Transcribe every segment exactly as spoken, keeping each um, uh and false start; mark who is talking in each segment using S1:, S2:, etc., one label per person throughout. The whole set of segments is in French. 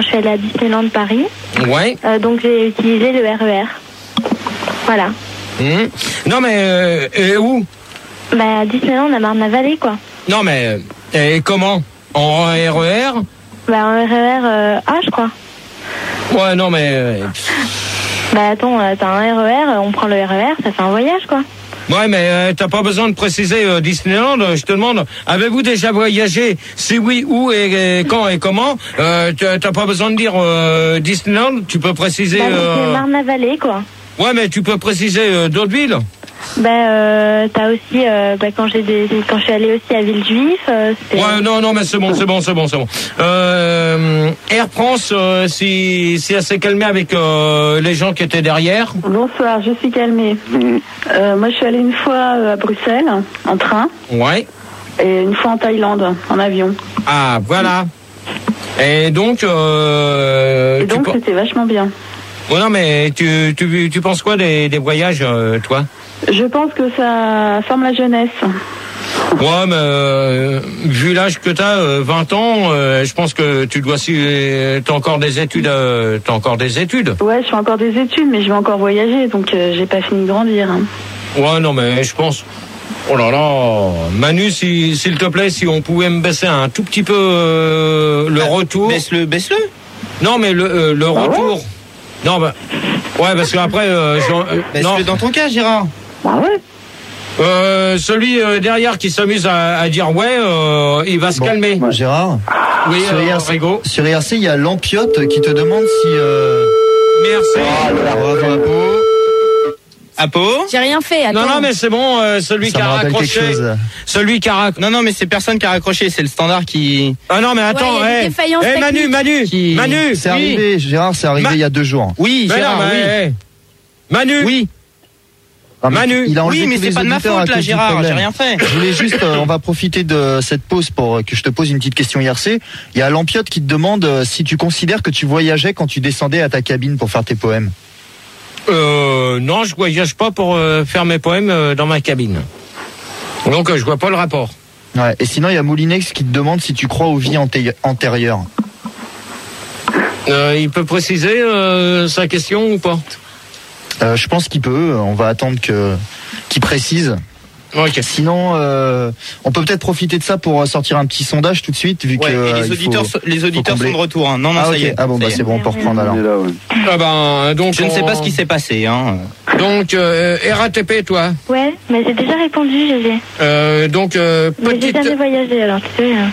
S1: je suis allée à Disneyland Paris.
S2: Ouais.
S1: Euh, donc j'ai utilisé le R E R. Voilà.
S2: Mmh. Non mais euh, et où?
S1: Bah à Disneyland à Marne-la-Vallée quoi.
S2: Non mais et comment? En R E R?
S1: Bah en R E R euh, A je crois.
S2: Ouais non mais. Euh...
S1: Bah attends, t'as un R E R, on prend le R E R, ça fait un voyage quoi.
S2: Ouais, mais euh, t'as pas besoin de préciser euh, Disneyland. Je te demande, avez-vous déjà voyagé? Si oui, où et, et quand et comment? euh, T'as pas besoin de dire euh, Disneyland. Tu peux préciser.
S1: Bah,
S2: euh...
S1: c'est Marne-la-Vallée quoi.
S2: Ouais, mais tu peux préciser euh, d'autres villes.
S1: Bah euh, t'as aussi euh, bah, quand j'ai des quand je suis allée aussi à Villejuif. Euh,
S2: ouais, non, non, mais c'est bon, c'est bon, c'est bon, c'est bon. Euh, Air France, euh, si si elle s'est calmée avec euh, les gens qui étaient derrière.
S3: Bonsoir, je suis calmée. Euh, moi, je suis allée une fois à Bruxelles en train.
S2: Ouais.
S3: Et une fois en Thaïlande en avion.
S2: Ah, voilà. Et donc. Euh,
S3: et donc, c'était vachement bien.
S2: Ouais, non, mais tu tu tu penses quoi des des voyages, euh, toi?
S3: Je pense que ça forme la jeunesse.
S2: Ouais, mais euh, vu l'âge que t'as, euh, vingt ans, euh, je pense que tu dois si t'as encore des études, euh, t'as encore des études.
S3: Ouais, je fais encore des études, mais je vais encore voyager, donc euh, j'ai pas fini de grandir. Hein.
S2: Ouais, non, mais je pense. Oh là là, Manu, si, s'il te plaît, si on pouvait me baisser un tout petit peu euh, le bah, retour.
S4: Baisse-le, baisse-le.
S2: Non, mais le euh, le bah retour. Ouais. Non, bah ouais, parce qu'après, euh, euh,
S4: baisse-le dans ton cas, Gérard.
S3: Bah ouais.
S2: Euh, celui euh, derrière qui s'amuse à, à dire ouais, euh, il va se
S5: bon,
S2: calmer.
S5: Bah, Gérard.
S2: Oui,
S5: sur,
S2: euh,
S5: I R C, sur I R C, il y a Lampiote qui te demande si. Euh...
S2: Merci.
S5: Ah, bravo, Apo.
S4: Apo.
S6: J'ai rien fait. Attends.
S2: Non, non, mais c'est bon. Euh, celui
S5: Ça
S2: qui a raccroché. Celui qui a raccroché.
S4: Non, non, mais c'est personne qui a raccroché. C'est le standard qui.
S2: Ah non, mais attends.
S6: Ouais,
S2: hey, hey, Manu, Manu,
S4: qui...
S2: Manu.
S5: C'est
S2: oui.
S5: arrivé, Gérard. C'est arrivé Ma... il y a deux jours.
S4: Oui,
S2: mais
S4: Gérard.
S2: Non, mais,
S4: oui.
S2: hey. Manu.
S4: Oui.
S5: Ah,
S2: Manu,
S5: il a
S4: oui, mais c'est pas de ma faute là, Gérard, j'ai rien fait.
S5: Je voulais juste, euh, on va profiter de cette pause pour que je te pose une petite question I R C. Il y a Lampiote qui te demande euh, si tu considères que tu voyageais quand tu descendais à ta cabine pour faire tes poèmes.
S2: Euh, non, je voyage pas pour euh, faire mes poèmes euh, dans ma cabine. Donc euh, je vois pas le rapport.
S5: Ouais. Et sinon, il y a Moulinex qui te demande si tu crois aux vies anté- antérieures.
S2: Euh, il peut préciser euh, sa question ou pas?
S5: Euh, je pense qu'il peut. On va attendre que qu'il précise.
S2: Okay.
S5: Sinon, euh, on peut peut-être profiter de ça pour sortir un petit sondage tout de suite, vu
S4: ouais,
S5: que
S4: et les
S5: euh,
S4: auditeurs,
S5: faut,
S4: les auditeurs sont de retour. Hein. Non, non,
S5: ah,
S4: ça
S5: okay.
S4: y est.
S5: Ah bon, bah c'est bon, on peut reprendre alors.
S7: Là, ouais.
S2: Ah ben donc.
S4: Je
S2: on...
S4: ne sais pas ce qui s'est passé. Hein.
S2: Donc euh, R A T P, toi.
S1: Ouais, mais j'ai déjà répondu, Gégé.
S2: Euh, donc euh,
S1: mais
S2: petite.
S1: j'ai jamais voyagé, alors tu sais. Hein.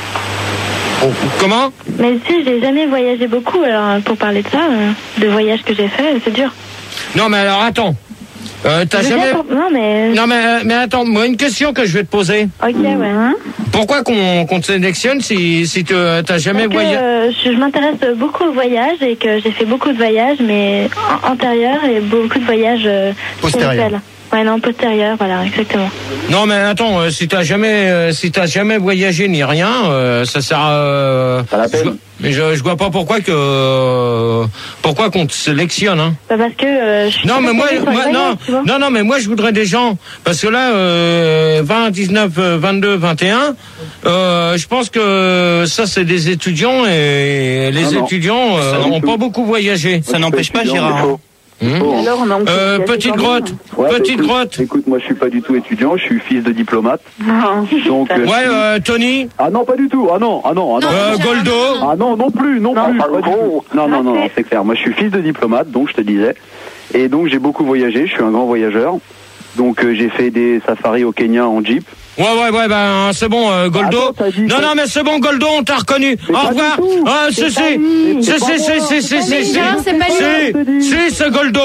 S2: Oh, comment?
S1: Mais tu sais, j'ai jamais voyagé beaucoup, alors pour parler de ça, euh, de voyages que j'ai fait, c'est dur.
S2: Non, mais alors attends. Euh, t'as
S1: je
S2: jamais.
S1: Pour... Non, mais.
S2: Non, mais, mais attends, moi, une question que je vais te poser.
S1: Ok, ouais. Hein.
S2: Pourquoi qu'on, qu'on te sélectionne si, si tu t'as jamais voyagé?
S1: euh, Je, je m'intéresse beaucoup au voyage et que j'ai fait beaucoup de voyages, mais antérieurs et beaucoup de voyages euh,
S5: postérieurs.
S1: Ouais, non, postérieur, voilà, exactement.
S2: Non, mais attends, euh, si t'as jamais, euh, si t'as jamais voyagé ni rien, euh, ça sert à. Euh,
S7: pas la peine.
S2: Je, mais je, je vois pas pourquoi que, euh, pourquoi qu'on te sélectionne, hein.
S1: Bah parce que. Euh, je suis
S2: non, mais moi, moi
S1: voyages,
S2: non, non, non, mais moi je voudrais des gens, parce que là, euh, vingt, dix-neuf, vingt-deux, vingt et un, euh, je pense que ça c'est des étudiants et les ah étudiants euh, n'ont pas beaucoup voyagé.
S4: Ça n'empêche pas, Gérard.
S2: Mmh.
S3: Alors, on a
S2: euh, petite grotte,
S7: ouais,
S2: petite
S7: écoute,
S2: grotte.
S7: Écoute, moi je suis pas du tout étudiant, je suis fils de diplomate.
S3: Non.
S7: Donc, euh,
S2: ouais, euh, Tony.
S7: Ah non, pas du tout. Ah non, ah non, ah non.
S2: Euh, Goldo.
S7: Ah non, non plus, non, non plus. Pas du tout. Non, non, non, non, c'est clair. Moi je suis fils de diplomate, donc je te disais. Et donc j'ai beaucoup voyagé. Je suis un grand voyageur. Donc euh, j'ai fait des safaris au Kenya en jeep.
S2: Ouais, ouais, ouais, ben c'est bon, euh, Goldo.
S7: Attends,
S2: non, non, mais c'est bon, Goldo, on t'a reconnu.
S7: Mais
S2: au revoir. Ah, c'est, c'est, c'est, c'est, c'est, c'est, c'est, c'est, c'est, c'est, c'est Goldo.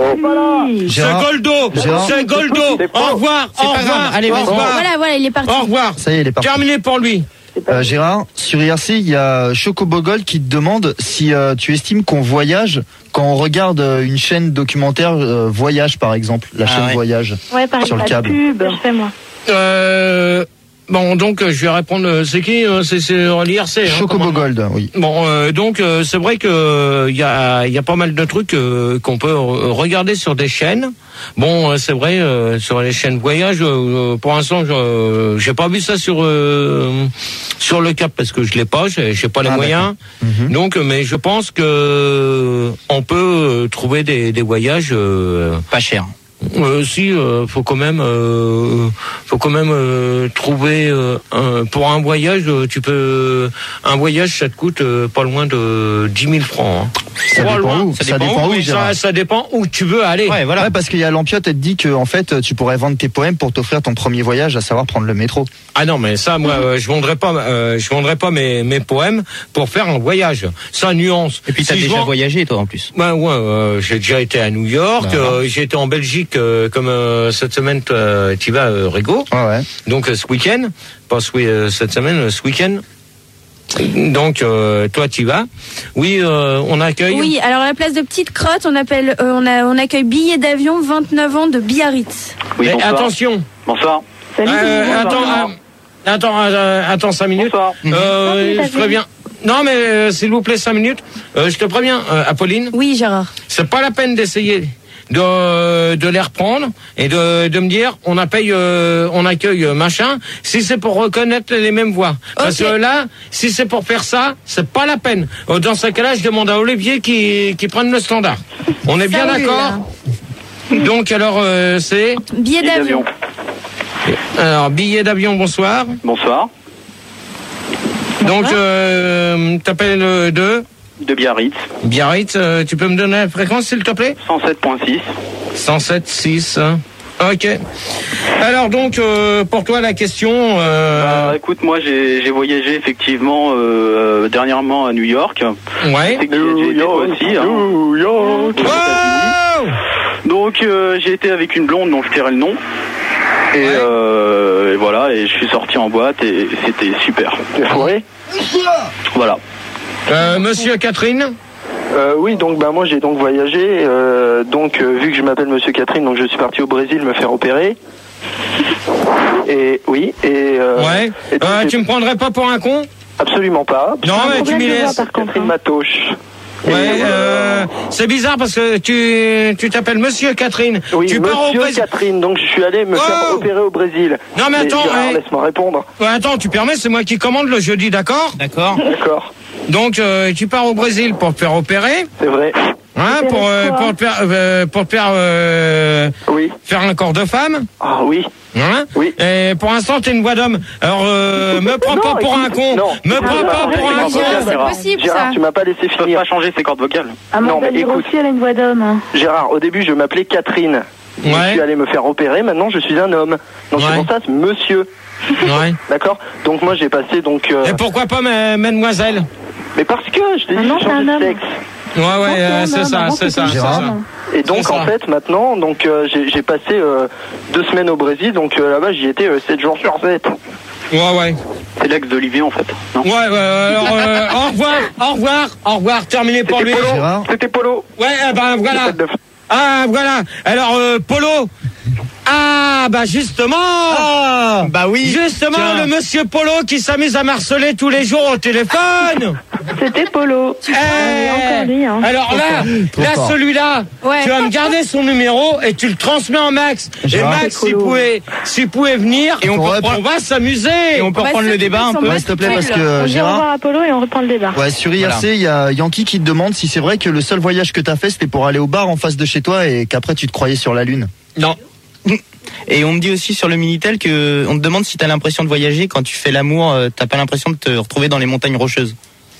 S2: C'est Goldo. C'est Goldo. Au revoir, au revoir.
S4: Allez, vas-y.
S6: Voilà, voilà, il est parti.
S2: Au revoir.
S5: Ça y est, il est parti.
S2: Terminé pour lui.
S5: Euh, Gérard, sur I R C, il y a Chocobogol qui te demande si euh, tu estimes qu'on voyage quand on regarde euh, une chaîne documentaire euh, Voyage, par exemple, la
S4: ah,
S5: chaîne
S4: ouais.
S5: Voyage
S1: ouais, par
S5: sur le câble.
S1: Pub, je fais moi.
S2: Euh, bon, donc je vais répondre. euh, C'est qui euh, C'est c'est l'I R C. Hein,
S5: Chocobo
S2: comment-
S5: Gold, oui.
S2: Bon, euh, donc euh, c'est vrai que il y a il y a pas mal de trucs euh, qu'on peut re- regarder sur des chaînes. Bon, euh, c'est vrai euh, sur les chaînes voyage. Euh, pour l'instant, je euh, j'ai pas vu ça sur euh, sur le Cap parce que je l'ai pas, j'ai j'ai pas les
S5: Ah,
S2: moyens.
S5: Mhm.
S2: Donc, mais je pense que on peut euh, trouver des des voyages. Euh,
S4: Pas cher.
S2: euh, si, euh, faut quand même, euh, faut quand même euh, trouver euh, un, pour un voyage. euh, Tu peux, un voyage, ça te coûte euh, pas loin de dix mille francs. Hein.
S5: Ça
S2: Pas
S5: dépend
S2: loin.
S5: où.
S4: Ça
S5: Ça
S4: dépend
S5: dépend
S4: où,
S5: où,
S2: Oui,
S5: Gérard.
S2: ça, ça dépend où tu veux aller.
S4: Ouais, voilà.
S5: Ouais, parce qu'il y a Lampiote, elle te dit que en fait, tu pourrais vendre tes poèmes pour t'offrir ton premier voyage, à savoir prendre le métro.
S2: Ah non, mais ça, moi, euh, je vendrais pas, euh, je vendrais pas mes mes poèmes pour faire un voyage. Ça nuance.
S4: Et puis t'as
S2: Si je
S4: déjà
S2: vends-
S4: voyagé, toi, en plus.
S2: Ben ouais, euh, j'ai déjà été à New York,
S5: Bah,
S2: euh, j'ai été en Belgique euh, comme euh, cette semaine euh, tu vas euh, Rigo.
S5: Ouais, ouais.
S2: Donc euh, ce week-end, pas ce, euh, cette semaine, euh, ce week-end. Donc euh, toi tu vas. Oui, euh, on accueille.
S6: Oui, alors à la place de Petite Crotte, on appelle, euh, on a, on accueille billet d'avion vingt-neuf ans de Biarritz.
S7: Oui,
S2: Mais
S7: bonsoir.
S2: attention.
S7: Bonsoir.
S3: Salut.
S2: Euh,
S3: bonsoir.
S2: attends, euh, attends, euh, attends cinq minutes.
S7: Bonsoir.
S2: Euh,
S1: Bonsoir,
S2: je préviens. Non mais euh, s'il vous plaît cinq minutes. Euh, je te préviens, euh, Apolline.
S6: Oui, Gérard.
S2: C'est pas la peine d'essayer de de les reprendre et de de me dire on accueille euh, on accueille euh, machin si c'est pour reconnaître les mêmes voix. Parce
S6: Ok.
S2: que là, si c'est pour faire ça, c'est pas la peine. Euh, Dans ce cas-là, je demande à Olivier qui qui prenne le standard. On est bien
S6: Salut,
S2: d'accord. Donc alors euh, c'est
S6: Billet d'avion.
S2: alors billet d'avion. Bonsoir.
S7: Bonsoir.
S2: Donc euh, t'appelles euh, de
S7: De Biarritz.
S2: Biarritz. euh, tu peux me donner la fréquence s'il te plaît?
S7: cent sept point six.
S2: cent sept six. Ok. Alors donc euh, pour toi la question. Euh,
S7: Bah, écoute, moi j'ai j'ai voyagé effectivement euh, dernièrement à New York.
S2: ouais.
S7: C'est que j'ai été toi aussi. Hein.
S2: Wow.
S7: Aux États-Unis. Donc euh, j'ai été avec une blonde dont je tairai le nom. Et,
S2: Ouais.
S7: euh, et voilà, et je suis sorti en boîte et c'était super.
S8: Oui.
S7: Voilà.
S2: Euh, Monsieur Catherine.
S8: Euh, oui, donc bah moi j'ai donc voyagé. Euh, donc euh, vu que je m'appelle Monsieur Catherine, donc je suis parti au Brésil me faire opérer. Et oui. Et euh,
S2: Ouais.
S8: et donc,
S2: Euh,
S8: j'ai-
S2: tu me prendrais pas pour un con?
S8: absolument pas.
S2: Non mais tu
S1: problème
S2: m'y
S1: de voix,
S2: laisses.
S1: par contre.
S8: Catherine
S1: hein.
S8: Matoche.
S2: Ouais.
S8: Et,
S2: Euh, c'est bizarre parce que tu tu t'appelles Monsieur Catherine.
S8: Oui,
S2: tu pars au
S8: Monsieur
S2: Brésil.
S8: Catherine, donc je suis allé me
S2: Oh
S8: faire opérer au Brésil.
S2: Non, mais attends,
S8: Gérard,
S2: ouais.
S8: laisse-moi répondre.
S2: Ouais, attends, tu permets, c'est moi qui commande le jeudi, d'accord?
S4: D'accord.
S8: D'accord,
S2: Donc euh, tu pars au Brésil pour te faire opérer,
S8: c'est vrai.
S2: hein, pour euh,
S1: quoi
S2: pour te faire euh, pour te faire euh,
S8: Oui.
S2: faire un corps de femme.
S8: Ah oui.
S2: Hein
S8: Oui.
S2: Et pour l'instant, t'es une voix d'homme. Alors, euh, me prends
S8: Non,
S2: pas pour
S8: écoute,
S2: un con.
S8: non.
S2: Me
S8: Gérard,
S2: prends pas pour un
S8: Gérard,
S2: con.
S6: Gérard, c'est
S8: Gérard,
S6: possible,
S8: Gérard,
S6: ça.
S8: tu m'as pas laissé
S7: Je peux
S8: finir.
S7: pas changer ses cordes vocales.
S1: Ah,
S8: Non, mais
S1: mais
S8: écoute.
S1: aussi, elle a une voix d'homme. hein.
S8: Gérard, au début je m'appelais Catherine. Je
S2: Ouais.
S8: suis allé me faire opérer, maintenant je suis un homme. Donc
S2: Ouais.
S8: c'est pour ça, c'est monsieur.
S2: Ouais.
S8: D'accord. Donc moi j'ai passé donc. euh,
S2: Et pourquoi pas, ma- mademoiselle?
S8: Mais parce que je t'ai dit,
S1: Maintenant,
S8: j'ai
S1: c'est
S8: changé
S1: un
S8: de
S1: homme.
S8: sexe.
S2: Ouais, ouais, euh, c'est ça,
S1: Avant,
S2: c'est
S1: c'était
S2: ça,
S1: une
S2: c'est
S5: Gérard.
S2: ça.
S1: femme.
S8: Et donc
S2: C'est
S8: en
S2: ça.
S8: fait maintenant, donc euh, j'ai j'ai passé euh, deux semaines au Brésil, donc euh, là-bas j'y étais euh, sept jours sur sept.
S2: Ouais, ouais.
S7: C'est l'ex d'Olivier en fait. Non.
S2: Ouais, ouais, alors, euh, au revoir, au revoir, au revoir, terminé pour lui.
S8: C'était Polo.
S5: Gérard.
S8: C'était Polo.
S2: Ouais, eh ben voilà.
S8: Fête de-
S2: Ah, voilà. Alors, euh, Polo. Ah, bah justement.
S4: Ah, bah oui.
S2: Justement,
S4: Tiens.
S2: le monsieur Polo qui s'amuse à marceler tous les jours au téléphone.
S1: C'était Polo.
S2: Eh,
S1: encore lui, hein.
S2: Alors là,
S5: Trop
S2: là
S5: fort.
S2: celui-là,
S6: Ouais.
S2: tu vas me garder son numéro et tu le transmets en Max.
S5: Gérard.
S2: Et Max, s'il pouvait, s'il pouvait venir,
S4: Et on peut
S2: on
S4: reprendre-
S2: va s'amuser.
S4: Et on peut
S6: On va
S4: reprendre le
S6: s'occuper
S4: débat un
S6: de son
S4: peu.
S6: boss.
S5: Ouais, s'il te plaît, parce que
S1: On
S5: euh,
S1: dit au
S5: Gérard.
S1: revoir à Polo et on reprend le débat.
S5: Ouais, sur I R C, il y a Yankee qui te demande si c'est vrai que le seul voyage que t'as fait, c'était pour aller au bar en face de chez toi et qu'après tu te croyais sur la Lune.
S2: Non.
S4: Et on me dit aussi sur le Minitel que on te demande si t'as l'impression de voyager quand tu fais l'amour, euh, t'as pas l'impression de te retrouver dans les montagnes rocheuses.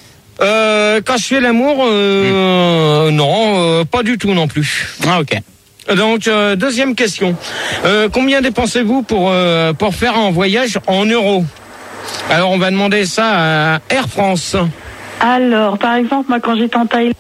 S2: Euh, quand je fais l'amour, euh, non, euh, pas du tout non plus.
S4: Ah ok.
S2: Donc euh, deuxième question. Euh, combien dépensez-vous pour euh, pour faire un voyage en euros? Alors on va demander ça à Air France.
S3: Alors, par exemple, moi, quand j'étais en Thaïlande.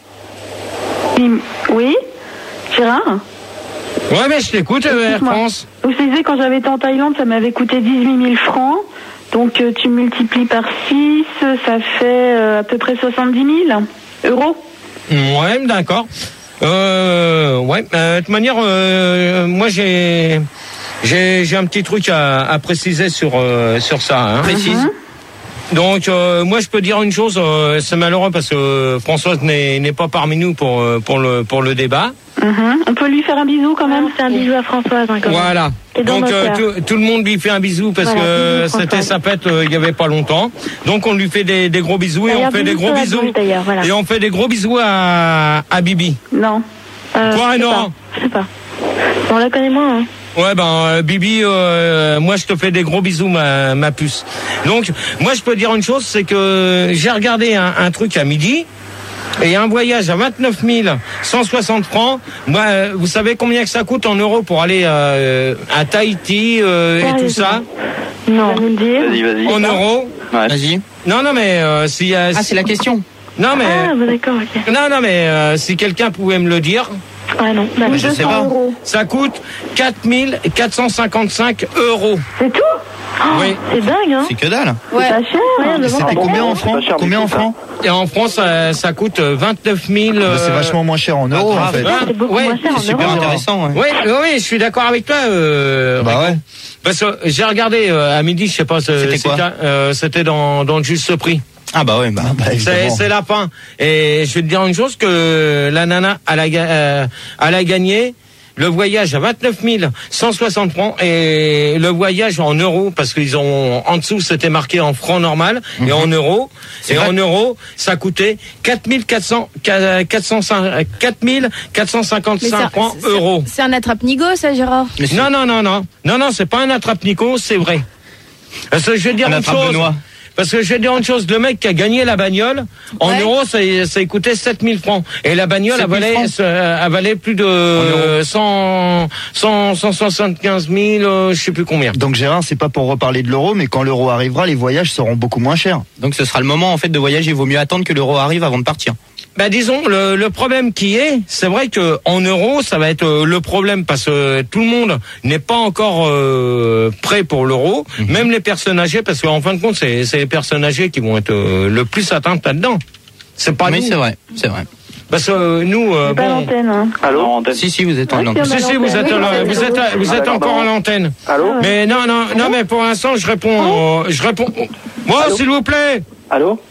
S3: Oui Gérard
S2: Ouais, mais je t'écoute, euh, Air
S3: Excuse-moi.
S2: France.
S3: Donc, je disais, quand j'avais été en Thaïlande, ça m'avait coûté dix-huit mille francs. Donc, euh, tu multiplies par six, ça fait euh, à peu près soixante-dix mille euros.
S2: Ouais, d'accord. Euh, ouais. Euh, de toute manière, euh, moi j'ai j'ai, j'ai un petit truc à, à préciser sur, euh, sur ça. Hein.
S4: Précise.
S2: Donc euh, moi je peux dire une chose, euh, c'est malheureux parce que euh, Françoise n'est, n'est pas parmi nous pour, euh, pour, le, pour le débat.
S3: Mm-hmm. On peut lui faire un bisou quand même.
S1: On fait un bisou à Françoise. Hein, quand
S2: voilà.
S1: même.
S2: Donc euh, tout, tout le monde lui fait un bisou parce
S1: voilà,
S2: que
S1: bisous,
S2: c'était sa fête euh, il y avait pas longtemps. Donc on lui fait des, des gros bisous et on fait des gros bisous.
S1: Bouche, voilà.
S2: Et on fait des gros bisous à, à Bibi.
S3: Non.
S1: Euh,
S2: Quoi
S1: je sais
S2: non
S1: pas. Je sais pas. On la connaît moins. Hein.
S2: Ouais ben euh, Bibi, euh, moi je te fais des gros bisous ma, ma puce. Donc moi je peux dire une chose, c'est que j'ai regardé un, un truc à midi et un voyage à vingt-neuf mille cent soixante francs. Moi, euh, vous savez combien que ça coûte en euros pour aller euh, à Tahiti euh, et tout ça?
S1: Non.
S8: Vas-y, vas-y.
S2: En euros.
S4: Ouais. Vas-y.
S2: Non non mais euh, si, euh,
S4: Ah, c'est la question.
S2: Non mais
S1: Ah, bah, d'accord, ok.
S2: non non mais euh, si quelqu'un pouvait me le dire.
S1: Ah non, bah,
S4: Mais je sais pas.
S3: Euros.
S2: Ça coûte quatre mille quatre cent cinquante-cinq euros.
S3: C'est tout?
S1: Oh,
S2: Oui.
S1: c'est dingue, hein.
S4: C'est que dalle.
S6: Ouais.
S3: C'est pas cher.
S1: Ouais,
S5: Et c'était
S1: bon,
S5: combien
S1: bon,
S5: en francs?
S8: pas cher du
S5: Combien
S8: tout,
S5: en
S8: ça.
S5: francs?
S2: Et en France, ça, ça coûte vingt-neuf mille.
S5: Bah, c'est
S2: euh,
S5: vachement moins cher en euros en
S4: grave.
S5: fait.
S2: hein,
S1: C'est beaucoup
S2: ouais,
S1: moins cher en
S4: C'est super
S1: euros.
S4: intéressant. Ouais.
S2: Oui, oui, je suis d'accord avec toi. Euh,
S5: Bah ouais.
S2: Parce que j'ai regardé euh, à midi, je sais pas, euh,
S4: C'était quoi
S2: euh, c'était dans, dans le juste prix.
S4: Ah bah ouais. Bah.
S5: Bah,
S2: C'est,
S5: évidemment.
S2: c'est la fin. Et je vais te dire une chose, que la nana, elle a, ga- euh, elle a gagné le voyage à vingt-neuf mille cent soixante francs et le voyage en euros, parce qu'ils ont, en dessous, c'était marqué en francs normal et en euros.
S4: C'est
S2: et
S4: vrai.
S2: en euros, ça coûtait quatre mille quatre cents, quatre cent cinquante-cinq
S6: Mais c'est-
S2: francs
S6: c'est-
S2: euros.
S6: C'est un attrape-nigo, ça, Gérard.
S4: Mais c'est-
S2: Non, non, non, non. Non, non, c'est pas un attrape-nico, c'est vrai. Parce que je vais te dire
S4: Un
S2: une
S4: attrape
S2: chose.
S4: Benoît.
S2: Parce que je vais te dire une chose, le mec qui a gagné la bagnole, en
S6: Ouais.
S2: euros, ça, ça coûtait sept mille francs. Et la bagnole, elle
S4: sept mille
S2: valait,
S4: francs.
S2: ça- elle valait plus de
S4: euros.
S2: cent, cent, cent soixante-quinze mille, euh, je sais plus combien.
S5: Donc Gérard, c'est pas pour reparler de l'euro, mais quand l'euro arrivera, les voyages seront beaucoup moins chers.
S4: Donc ce sera le moment en fait de voyager. Il vaut mieux attendre que l'euro arrive avant de partir.
S2: Bah disons, le, le problème qui est, c'est vrai que en euros, ça va être euh, le problème parce que tout le monde n'est pas encore euh, prêt pour l'euro,
S4: Mhm.
S2: même les personnes âgées, parce qu'en fin de compte, c'est, c'est les personnes âgées qui vont être euh, le plus atteintes là-dedans. C'est pas
S4: Oui,
S2: nous.
S4: c'est vrai, c'est vrai.
S2: Parce que euh, nous, euh,
S3: C'est pas
S2: bon,
S3: l'antenne. Hein.
S8: Allô?
S4: Si si, vous êtes en
S3: Ouais,
S4: langue.
S3: c'est
S2: si si, vous êtes,
S3: Oui,
S2: euh,
S3: oui,
S2: vous êtes,
S3: oui.
S2: vous êtes
S8: Ah,
S2: encore
S8: d'accord.
S2: à l'antenne.
S8: Allô?
S2: Mais non, non, non, mais pour l'instant, je réponds, euh, je réponds. Moi,
S8: Allô?
S2: s'il vous plaît.
S8: Allô?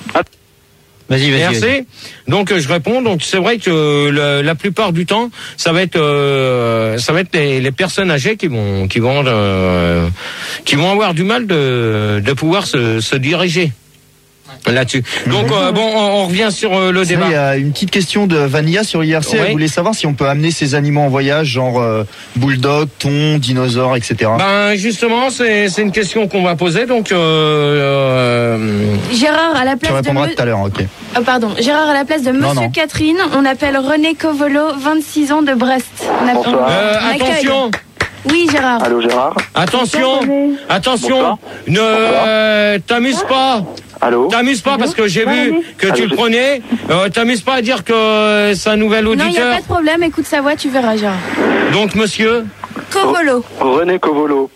S4: Vas-y, vas-y. vas-y.
S2: Merci. Donc euh, je réponds. Donc c'est vrai que le- la plupart du temps, ça va être, euh, ça va être les, les personnes âgées qui vont, qui vont, euh, qui vont avoir du mal de, de pouvoir se, se diriger là-dessus. Donc euh, bon, on, on revient sur euh, le
S5: Ça,
S2: débat.
S5: il y a une petite question de Vanilla sur I R C.
S2: Oui.
S5: Elle voulait savoir si on peut amener ces animaux en voyage, genre euh, bulldog, thon, dinosaure, et cetera.
S2: Ben justement, c'est, c'est une question qu'on va poser. Donc euh, euh,
S6: Gérard, à la
S5: Tu
S6: place de...
S5: répondras
S6: me-
S5: tout à l'heure, ok.
S6: Oh, pardon. Gérard, à la place de
S5: Non,
S6: Monsieur
S5: non.
S6: Catherine, on appelle René Covolo, vingt-six ans de Brest. On appelle-
S8: Bonsoir.
S2: euh,
S6: on accueille.
S2: attention.
S6: Oui, Gérard.
S8: Allô, Gérard?
S2: Attention, attention,
S8: Bonsoir.
S2: ne euh, t'amuse pas,
S8: Allô?
S2: t'amuse pas parce que j'ai vu que tu
S8: Allô,
S2: le
S8: je-
S2: prenais. Euh, t'amuse pas à dire que euh, c'est un nouvel
S6: Non, il n'y a
S2: auditeur.
S6: pas de problème. Écoute sa voix, tu verras, Gérard.
S2: Donc monsieur
S6: Covolo.
S8: René Covolo.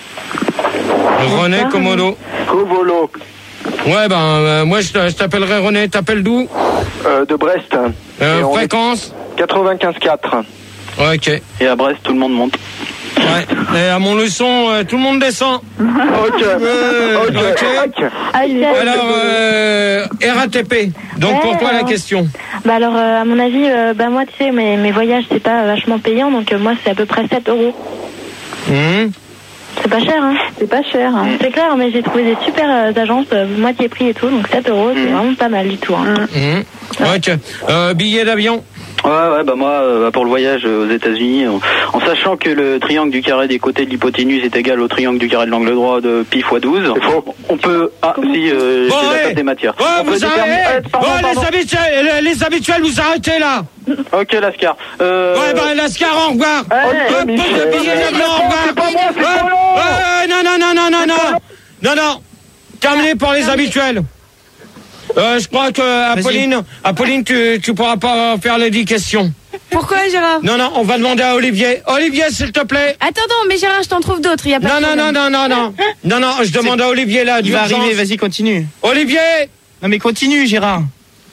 S2: René Komodo.
S8: Covolo.
S2: Ouais ben euh, moi je t'a- je t'appellerai René. T'appelles d'où?
S8: Euh, de Brest.
S2: Euh,
S8: Et on est
S2: Fréquence.
S8: quatre-vingt-quinze quatre.
S2: Ok.
S8: Et à Brest, tout le monde monte.
S2: Ouais. Et à mon leçon, euh, tout le monde descend.
S8: Ok.
S2: Euh,
S8: Ok.
S2: ok.
S1: Ah, il est-
S2: Alors euh, R A T P. Donc
S1: Ouais,
S2: pour toi la
S1: alors.
S2: question.
S1: Bah alors, euh, à mon avis, euh, bah moi, tu sais, mes, mes voyages, c'est pas vachement payant, donc euh, moi, c'est à peu près sept euros.
S2: Hum.
S1: C'est pas cher, hein.
S3: C'est pas cher. Hein.
S1: C'est clair, mais j'ai trouvé des super euh, agences, euh, moitié prix et tout, donc sept euros, c'est vraiment pas mal du tout. Hein.
S2: Hum. Ok. Euh, billet d'avion.
S9: Ouais, ouais, bah moi, euh, pour le voyage euh, aux États-Unis, en, en sachant que le triangle du carré des côtés de l'hypoténuse est égal au triangle du carré de l'angle droit de pi fois douze, on peut... Ah, si, euh,
S2: Bon,
S9: c'est la
S2: ouais.
S9: table des matières.
S2: Ouais,
S9: On peut
S2: vous
S9: déterminer-
S2: arrêtez.
S9: Eh, pardon,
S2: Ouais,
S9: pardon.
S2: les habituels, les, les habituels, vous arrêtez là.
S9: Ok, Lascar. Euh...
S2: Ouais, bah, Lascar, au revoir.
S9: Hey,
S2: Hop,
S9: Michel,
S2: hop, billet
S9: mais-
S2: d'avion, au revoir.
S9: c'est pas moi, c'est
S2: Hop.
S9: Polo.
S2: Ouais, non, non, non, non, non, non. Non, non. Terminé pour les habituels. Euh, je crois que, Apolline, Apolline, tu, tu pourras pas faire les dix questions.
S6: Pourquoi, Gérard?
S2: Non, non, on va demander à Olivier. Olivier, s'il te plaît.
S6: Attends, attends, mais Gérard, je t'en trouve d'autres. Il y a pas
S2: Non,
S6: de
S2: non, non,
S6: problème.
S2: non, non, non. Non, non, je demande à Olivier là.
S4: Il va
S2: d'urgence.
S4: arriver, vas-y, continue.
S2: Olivier.
S4: Non mais continue, Gérard.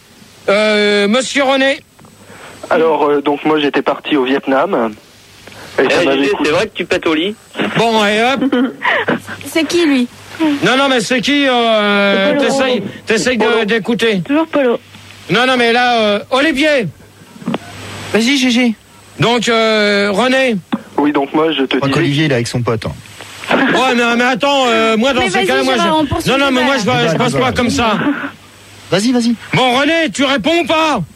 S2: Euh, Monsieur René.
S8: Alors, euh, donc moi j'étais parti au Vietnam.
S9: Eh, c'est vrai que tu pètes au lit.
S2: Bon, et hop.
S6: C'est qui, lui?
S2: Non, non, mais c'est qui euh, T'essayes, t'essayes de- d'écouter.
S1: Toujours Polo.
S2: Non, non, mais là, euh, Olivier.
S4: Vas-y, G G.
S2: Donc, euh, René.
S8: Oui, donc moi, je te dis.
S5: Olivier, il est avec son pote. Hein.
S2: Ouais, mais, mais attends, euh, moi, dans
S6: Mais
S2: ces
S6: vas-y,
S2: cas-là, moi,
S6: Gérard, on
S2: je...
S6: poursuit
S2: Non, non,
S6: le
S2: mais moi,
S6: débat,
S2: je,
S5: là.
S2: je passe pas comme ça.
S5: Vas-y, vas-y.
S2: Bon, René, tu réponds ou pas?